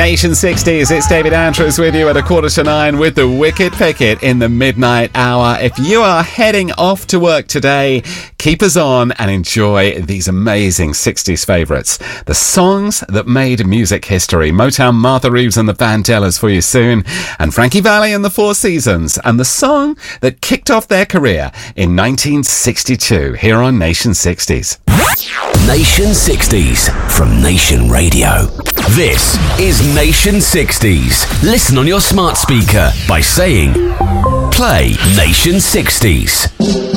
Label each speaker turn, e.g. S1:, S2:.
S1: Nation 60s, it's David Andrews with you at 9:15 with the Wicked Picket in the midnight hour. If you are heading off to work today, keep us on and enjoy these amazing 60s favourites. The songs that made music history. Motown, Martha Reeves and the Vandellas for you soon. And Frankie Valli and the Four Seasons. And the song that kicked off their career in 1962 here on Nation 60s.
S2: Nation 60s from Nation Radio. This is Nation 60s. Listen on your smart speaker by saying, play Nation 60s.